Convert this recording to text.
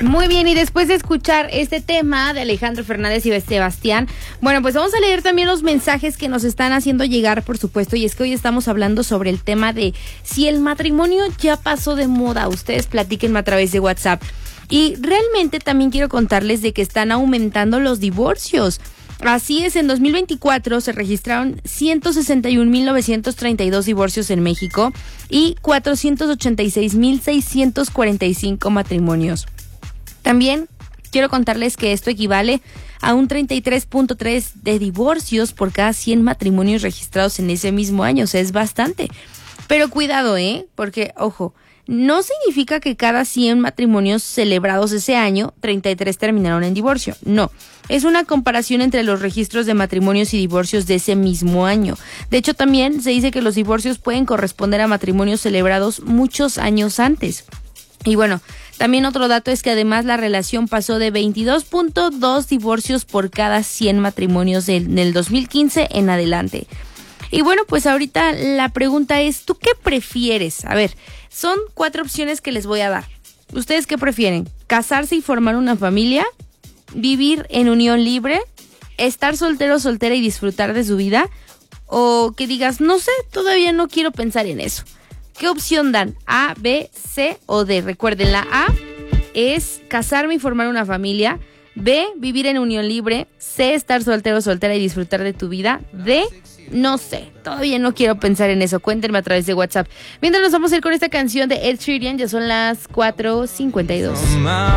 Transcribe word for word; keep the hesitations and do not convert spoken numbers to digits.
Muy bien, y después de escuchar este tema de Alejandro Fernández y de Sebastián, bueno, pues vamos a leer también los mensajes que nos están haciendo llegar, por supuesto, y es que hoy estamos hablando sobre el tema de si el matrimonio ya pasó de moda. Ustedes platíquenme a través de WhatsApp. Y realmente también quiero contarles de que están aumentando los divorcios. Así es, en dos mil veinticuatro se registraron ciento sesenta y un mil novecientos treinta y dos divorcios en México y cuatrocientos ochenta y seis mil seiscientos cuarenta y cinco matrimonios. También quiero contarles que esto equivale a un treinta y tres punto tres de divorcios por cada cien matrimonios registrados en ese mismo año. O sea, es bastante. Pero cuidado, ¿eh? Porque, ojo, no significa que cada cien matrimonios celebrados ese año, treinta y tres terminaron en divorcio. No, es una comparación entre los registros de matrimonios y divorcios de ese mismo año. De hecho, también se dice que los divorcios pueden corresponder a matrimonios celebrados muchos años antes. Y bueno, también otro dato es que además la relación pasó de veintidós punto dos divorcios por cada cien matrimonios en el dos mil quince en adelante. Y bueno, pues ahorita la pregunta es, ¿tú qué prefieres? A ver, son cuatro opciones que les voy a dar. ¿Ustedes qué prefieren? ¿Casarse y formar una familia? ¿Vivir en unión libre? ¿Estar soltero o soltera y disfrutar de su vida? ¿O que digas, no sé, todavía no quiero pensar en eso? ¿Qué opción dan? ¿A, B, C o D? Recuerden, la A es casarme y formar una familia. B, vivir en unión libre. C, estar soltero o soltera y disfrutar de tu vida. D, no sé, todavía no quiero pensar en eso. Cuéntenme a través de WhatsApp. Mientras nos vamos a ir con esta canción de Ed Sheeran, ya son las cuatro cincuenta y dos.